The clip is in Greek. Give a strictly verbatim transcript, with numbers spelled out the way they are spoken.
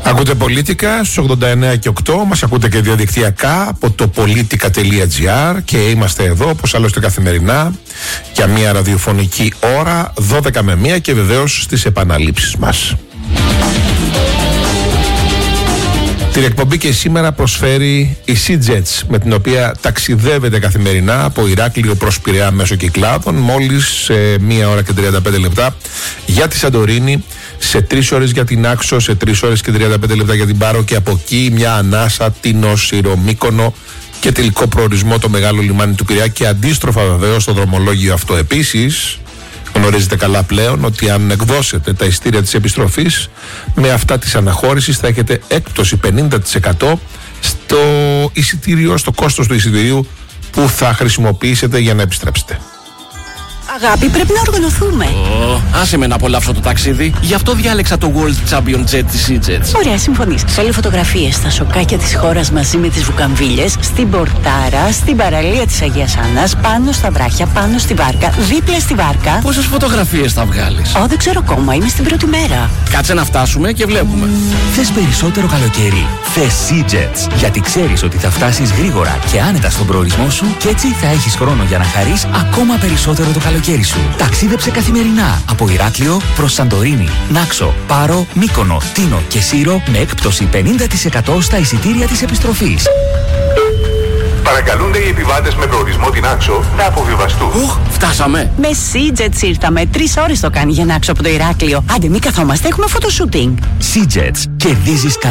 Ακούτε Πολίτικα στους ογδόντα εννέα και οκτώ. Μας ακούτε και διαδικτυακά από το πολίτικα τελεία τζι άρ και είμαστε εδώ όπως άλλωστε καθημερινά για μια ραδιοφωνική ώρα δώδεκα με μία και βεβαίως στις επαναλήψεις μας. Την εκπομπή και σήμερα προσφέρει η SeaJets, με την οποία ταξιδεύετε καθημερινά από Ηράκλειο προς Πειραιά μέσω Κυκλάδων, μόλις σε μία ώρα και τριάντα πέντε λεπτά για τη Σαντορίνη, σε τρεις ώρες για την Άξο, σε τρεις ώρες και τριάντα πέντε λεπτά για την Πάρο και από εκεί μια ανάσα Τίνος, Σύρο, Μύκονο και τελικό προορισμό το μεγάλο λιμάνι του Πειραιά και αντίστροφα βεβαίως στο δρομολόγιο αυτό. Επίσης γνωρίζετε καλά πλέον ότι αν εκδώσετε τα εισιτήρια της επιστροφής με αυτά της αναχώρησης θα έχετε έκπτωση πενήντα τοις εκατό στο εισιτήριο, στο κόστος του εισιτηρίου που θα χρησιμοποιήσετε για να επιστρέψετε. Αγάπη, πρέπει να οργανωθούμε. Oh, άσε με να απολαύσω το ταξίδι. Γι' αυτό διάλεξα το World Champion Jet της SeaJets. Ωραία, συμφωνείς. Θέλω φωτογραφίες στα σοκάκια της χώρας μαζί με τις βουκαμβίλες, στην Πορτάρα, στην παραλία της Αγίας Άννας, πάνω στα βράχια, πάνω στη βάρκα, δίπλα στη βάρκα. Πόσες φωτογραφίες θα βγάλεις? Ω, δεν ξέρω ακόμα, είμαι στην πρώτη μέρα. Κάτσε να φτάσουμε και βλέπουμε. Mm. Θες περισσότερο καλοκαίρι? Θες SeaJets. Γιατί ξέρεις ότι θα φτάσεις γρήγορα και άνετα στον προορισμό σου και έτσι θα έχεις χρόνο για να χαρείς ακόμα περισσότερο το καλοκαίρι. Σου. Ταξίδεψε καθημερινά από Ηράκλειο προς Σαντορίνη, Νάξο, Πάρο, Μύκονο, Τίνο και Σύρο με έκπτωση πενήντα τοις εκατό στα εισιτήρια της επιστροφής. Παρακαλούνται οι επιβάτες με προορισμό την Άξο να αποβιβαστούν. Οχ, φτάσαμε. Με SeaJets ήρθαμε. Τρεις ώρες το κάνει για να Άξο από το Ηράκλειο. Άντε, μην καθόμαστε, έχουμε φωτοσούτινγκ. SeaJets, κερδίζεις